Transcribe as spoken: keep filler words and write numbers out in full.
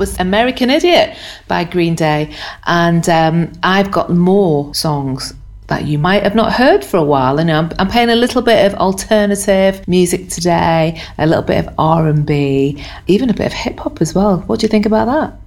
was American Idiot by Green Day. And um, I've got more songs that you might have not heard for a while. And I'm, I'm playing a little bit of alternative music today, a little bit of R and B, even a bit of hip hop as well. What do you think about that?